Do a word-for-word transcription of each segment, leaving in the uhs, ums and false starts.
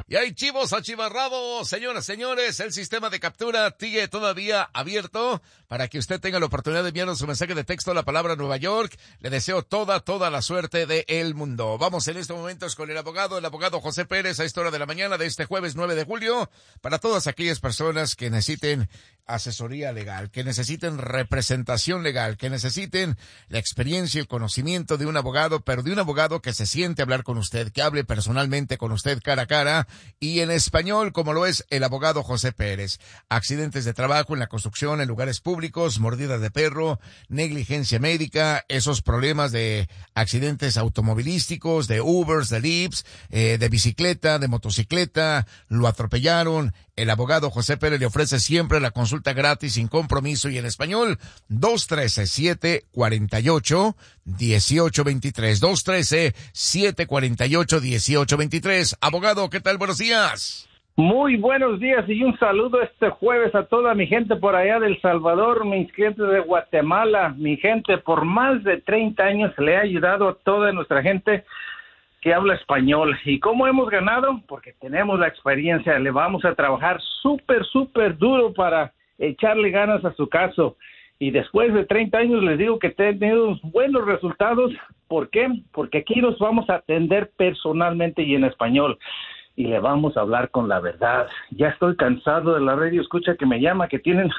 Y hay chivos achivarrados, señoras, señores, el sistema de captura sigue todavía abierto para que usted tenga la oportunidad de enviarnos su mensaje de texto a la palabra Nueva York. Le deseo toda, toda la suerte del mundo. Vamos en estos momentos con el abogado, el abogado José Pérez, a esta hora de la mañana de este jueves nueve de julio, para todas aquellas personas que necesiten asesoría legal, que necesiten representación legal, que necesiten la experiencia y el conocimiento de un abogado, pero de un abogado que se siente a hablar con usted, que hable personalmente con usted cara a cara y en español, como lo es el abogado José Pérez. Accidentes de trabajo en la construcción, en lugares públicos, mordidas de perro, negligencia médica, esos problemas de accidentes automovilísticos, de Ubers, de Lyfts, eh, de bicicleta, de motocicleta, lo atropellaron. El abogado José Pérez le ofrece siempre la consulta gratis, sin compromiso y en español, dos uno tres, siete cuatro ocho, uno ocho dos tres, dos uno tres, siete cuatro ocho, uno ocho dos tres. Abogado, ¿qué tal? Buenos días. Muy buenos días y un saludo este jueves a toda mi gente por allá del Salvador, mis clientes de Guatemala, mi gente. Por más de treinta años le he ayudado a toda nuestra gente que habla español. ¿Y cómo hemos ganado? Porque tenemos la experiencia, le vamos a trabajar súper, súper duro para echarle ganas a su caso. Y después de treinta años les digo que tenemos buenos resultados. ¿Por qué? Porque aquí nos vamos a atender personalmente y en español. Y le vamos a hablar con la verdad. Ya estoy cansado de la radio escucha que me llama, que tienen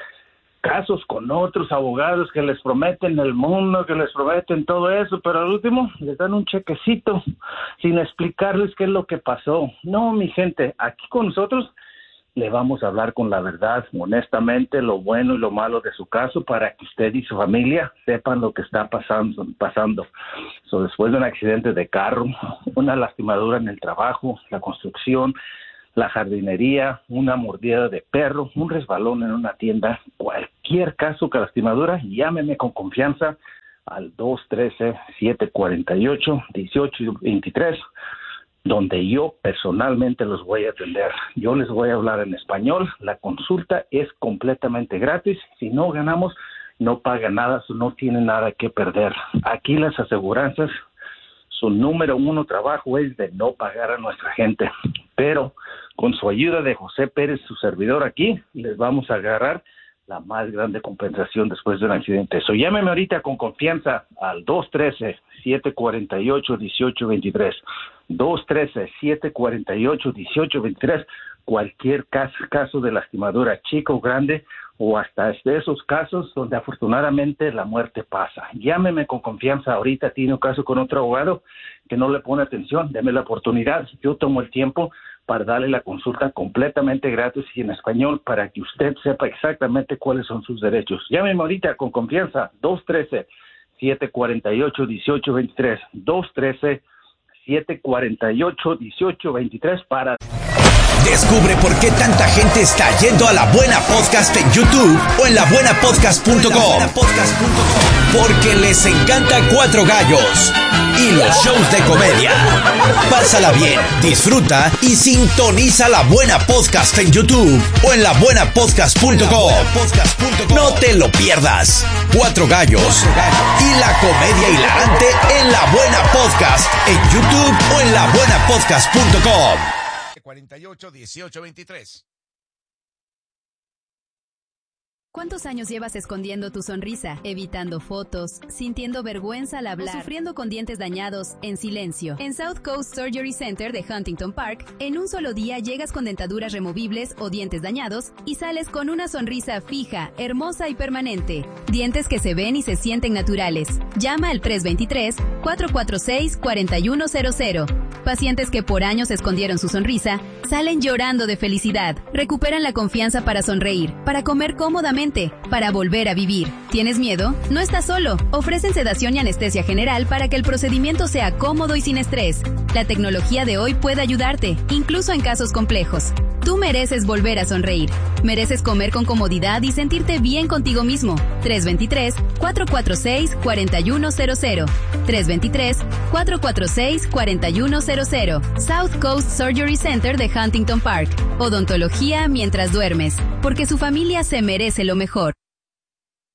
casos con otros abogados que les prometen el mundo, que les prometen todo eso, pero al último les dan un chequecito sin explicarles qué es lo que pasó. No, mi gente, aquí con nosotros le vamos a hablar con la verdad, honestamente, lo bueno y lo malo de su caso para que usted y su familia sepan lo que está pasando. pasando. So, después de un accidente de carro, una lastimadura en el trabajo, la construcción, la jardinería, una mordida de perro, un resbalón en una tienda, cualquier caso que lastimadura, llámeme con confianza al dos uno tres, siete cuatro ocho, uno ocho dos tres, donde yo personalmente los voy a atender. Yo les voy a hablar en español, la consulta es completamente gratis, si no ganamos, no paga nada, no tiene nada que perder. Aquí las aseguranzas, su número uno trabajo es de no pagar a nuestra gente, pero con su ayuda de José Pérez, su servidor aquí, les vamos a agarrar la más grande compensación después de un accidente. So, llámeme ahorita con confianza al dos uno tres, siete cuatro ocho, uno ocho dos tres, dos uno tres, siete cuatro ocho, uno ocho dos tres, cualquier caso, caso de lastimadura, chico o grande, o hasta de esos casos donde afortunadamente la muerte pasa. Llámeme con confianza ahorita, tiene un caso con otro abogado que no le pone atención, deme la oportunidad, yo tomo el tiempo para darle la consulta completamente gratis y en español para que usted sepa exactamente cuáles son sus derechos. Llámeme ahorita con confianza, dos uno tres, siete cuatro ocho, uno ocho dos tres, dos uno tres, siete cuatro ocho, uno ocho dos tres para... Descubre por qué tanta gente está yendo a La Buena Podcast en YouTube o en la buena podcast punto com. Porque les encanta Cuatro Gallos y los shows de comedia. Pásala bien, disfruta y sintoniza La Buena Podcast en YouTube o en la buena podcast punto com. No te lo pierdas. Cuatro Gallos y la comedia hilarante en La Buena Podcast en YouTube o en la buena podcast punto com. cuarenta y ocho, dieciocho, veintitrés. ¿Cuántos años llevas escondiendo tu sonrisa, evitando fotos, sintiendo vergüenza al hablar, o sufriendo con dientes dañados en silencio? En South Coast Surgery Center de Huntington Park, en un solo día llegas con dentaduras removibles o dientes dañados y sales con una sonrisa fija, hermosa y permanente. Dientes que se ven y se sienten naturales. Llama al tres dos tres, cuatro cuatro seis, cuatro uno cero cero. Pacientes que por años escondieron su sonrisa, salen llorando de felicidad. Recuperan la confianza para sonreír, para comer cómodamente, para volver a vivir. ¿Tienes miedo? No estás solo. Ofrecen sedación y anestesia general para que el procedimiento sea cómodo y sin estrés. La tecnología de hoy puede ayudarte, incluso en casos complejos. Tú mereces volver a sonreír. Mereces comer con comodidad y sentirte bien contigo mismo. tres dos tres, cuatro cuatro seis, cuatro uno cero cero. tres dos tres, cuatro cuatro seis, cuatro uno cero cero. South Coast Surgery Center de Huntington Park. Odontología mientras duermes. Porque su familia se merece lo mejor.